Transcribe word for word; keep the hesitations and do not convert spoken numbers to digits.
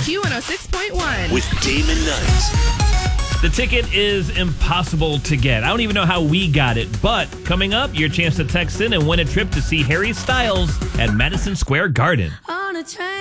Q one oh six point one. With Damon Knight. The ticket is impossible to get. I don't even know how we got it, but coming up, your chance to text in and win a trip to see Harry Styles at Madison Square Garden. On a train.